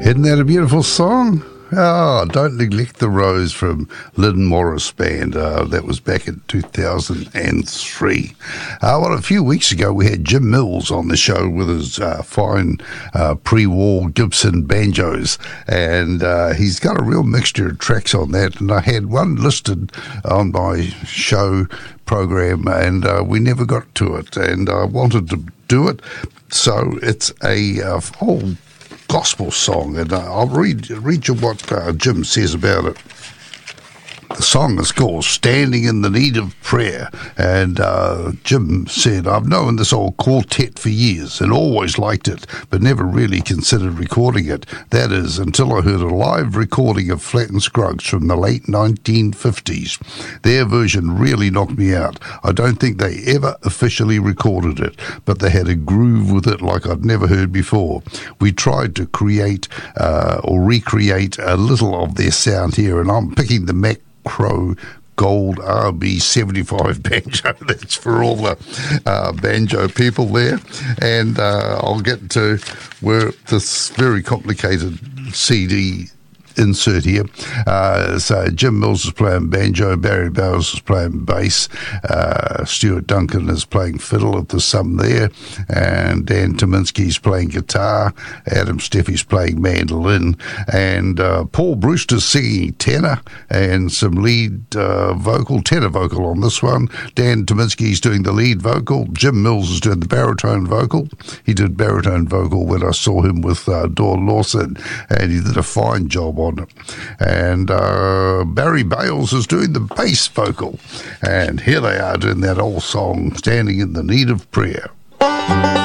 Isn't that a beautiful song? Oh, Don't Neglect the Rose from Lynn Morris Band. That was back in 2003. Well, a few weeks ago, we had Jim Mills on the show with his fine pre-war Gibson banjos. And he's got a real mixture of tracks on that. And I had one listed on my show program, and we never got to it. And I wanted to do it. So it's a whole gospel song, and I'll read you what Jim says about it. The song is called Standing in the Need of Prayer, and Jim said, I've known this old quartet for years and always liked it, but never really considered recording it. That is, until I heard a live recording of Flat and Scruggs from the late 1950s. Their version really knocked me out. I don't think they ever officially recorded it, but they had a groove with it like I'd never heard before. We tried to create or recreate a little of their sound here, and I'm picking the Mac Crow Gold RB75 banjo. That's for all the banjo people there. And I'll get to where this very complicated CD insert here. So Jim Mills is playing banjo, Barry Bowers is playing bass, Stuart Duncan is playing fiddle at the sum there, and Dan Tominski's playing guitar, Adam Steffi's playing mandolin, and Paul Brewster's singing tenor and some lead tenor vocal on this one. Dan Tominski's doing the lead vocal. Jim Mills is doing the baritone vocal. He did baritone vocal when I saw him with Dawn Lawson, and he did a fine job on it. And Barry Bales is doing the bass vocal, and here they are doing that old song, Standing in the Need of Prayer.